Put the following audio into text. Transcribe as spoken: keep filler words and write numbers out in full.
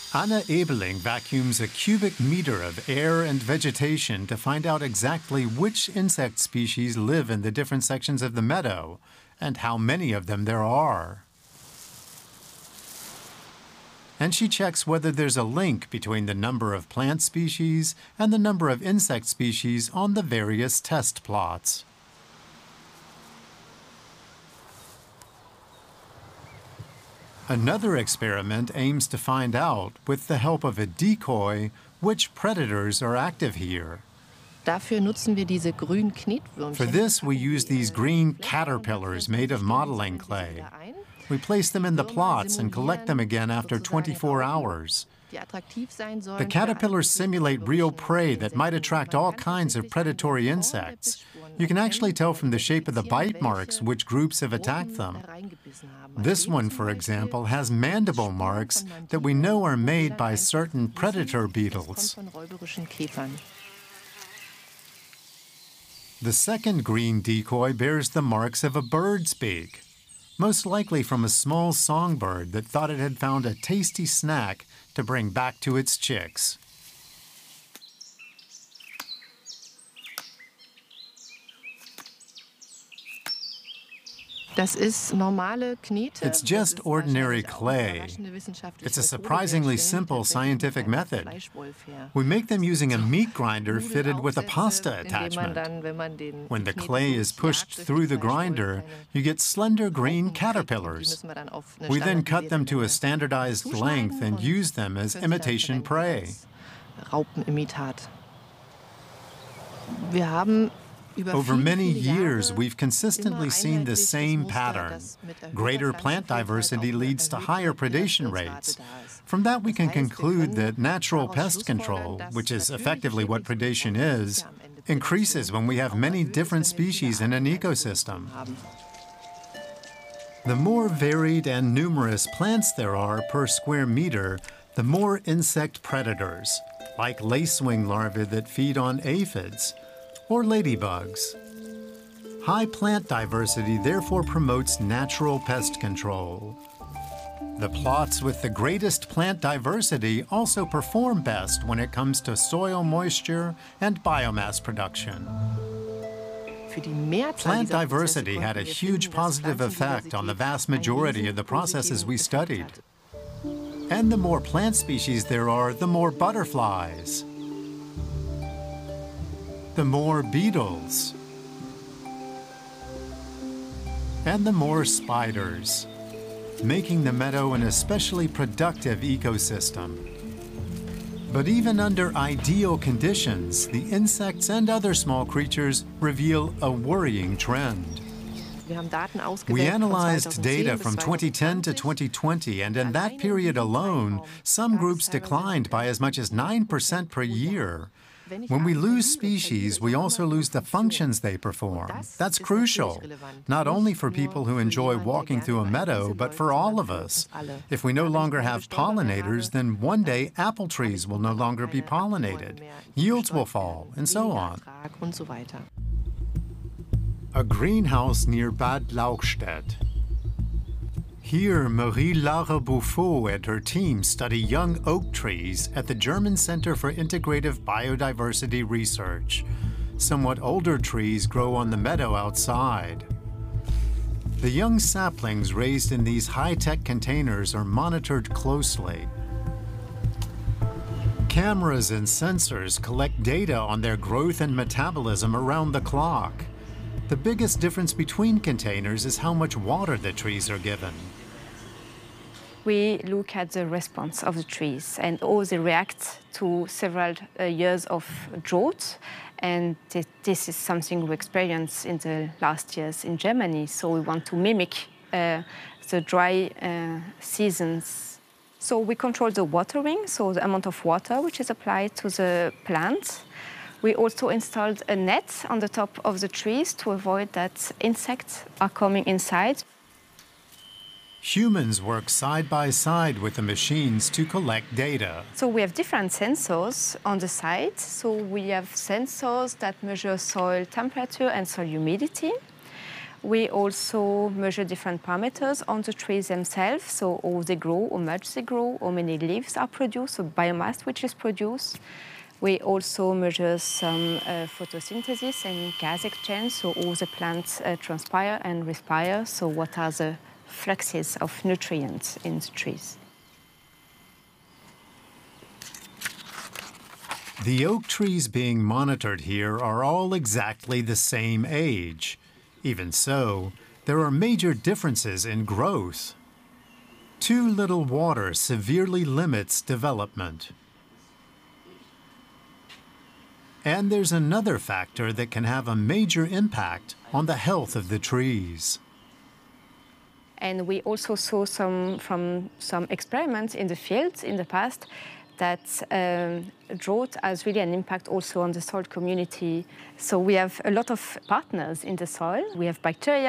Anna Ebeling vacuums a cubic meter of air and vegetation to find out exactly which insect species live in the different sections of the meadow and how many of them there are. And she checks whether there's a link between the number of plant species and the number of insect species on the various test plots. Another experiment aims to find out, with the help of a decoy, which predators are active here. Dafür nutzen wir diese grünen Knetwürmchen. For this, we use these green caterpillars made of modeling clay. We place them in the plots and collect them again after twenty-four hours. The caterpillars simulate real prey that might attract all kinds of predatory insects. You can actually tell from the shape of the bite marks which groups have attacked them. This one, for example, has mandible marks that we know are made by certain predator beetles. The second green decoy bears the marks of a bird's beak, most likely from a small songbird that thought it had found a tasty snack to bring back to its chicks. It's just ordinary clay. It's a surprisingly simple scientific method. We make them using a meat grinder fitted with a pasta attachment. When the clay is pushed through the grinder, you get slender green caterpillars. We then cut them to a standardized length and use them as imitation prey. Over many years, we've consistently seen the same pattern. Greater plant diversity leads to higher predation rates. From that, we can conclude that natural pest control, which is effectively what predation is, increases when we have many different species in an ecosystem. The more varied and numerous plants there are per square meter, the more insect predators, like lacewing larvae that feed on aphids, or ladybugs. High plant diversity therefore promotes natural pest control. The plots with the greatest plant diversity also perform best when it comes to soil moisture and biomass production. Plant diversity had a huge positive effect on the vast majority of the processes we studied. And the more plant species there are, the more butterflies, the more beetles, and the more spiders, making the meadow an especially productive ecosystem. But even under ideal conditions, the insects and other small creatures reveal a worrying trend. We analyzed data from twenty ten to twenty twenty, and in that period alone, some groups declined by as much as nine percent per year. When we lose species, we also lose the functions they perform. That's crucial, not only for people who enjoy walking through a meadow, but for all of us. If we no longer have pollinators, then one day apple trees will no longer be pollinated, yields will fall, and so on. A greenhouse near Bad Lauchstädt. Here, Marie-Lara Bouffot and her team study young oak trees at the German Center for Integrative Biodiversity Research. Somewhat older trees grow on the meadow outside. The young saplings raised in these high-tech containers are monitored closely. Cameras and sensors collect data on their growth and metabolism around the clock. The biggest difference between containers is how much water the trees are given. We look at the response of the trees and how they react to several uh, years of drought. And th this is something we experienced in the last years in Germany. So we want to mimic uh, the dry uh, seasons. So we control the watering, so the amount of water which is applied to the plant. We also installed a net on the top of the trees to avoid that insects are coming inside. Humans work side by side with the machines to collect data. So we have different sensors on the site. So we have sensors that measure soil temperature and soil humidity. We also measure different parameters on the trees themselves, so how they grow, how much they grow, how many leaves are produced, so biomass which is produced. We also measure some uh, photosynthesis and gas exchange, so all the plants uh, transpire and respire, so what are the fluxes of nutrients in the trees. The oak trees being monitored here are all exactly the same age. Even so, there are major differences in growth. Too little water severely limits development. And there's another factor that can have a major impact on the health of the trees. And we also saw some, from some experiments in the field in the past that um, drought has really an impact also on the soil community. So we have a lot of partners in the soil. We have bacteria,